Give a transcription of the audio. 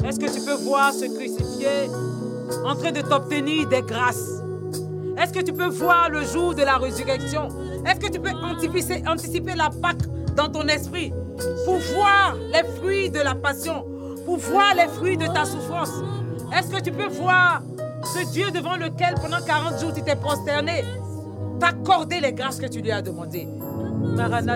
Est-ce que tu peux voir ce crucifié en train de t'obtenir des grâces? Est-ce que tu peux voir le jour de la résurrection? Est-ce que tu peux anticiper la Pâque dans ton esprit pour voir les fruits de la passion, pour voir les fruits de ta souffrance? Est-ce que tu peux voir ce Dieu devant lequel pendant 40 jours tu t'es prosterné, t'accorder les grâces que tu lui as demandées? Maranatha.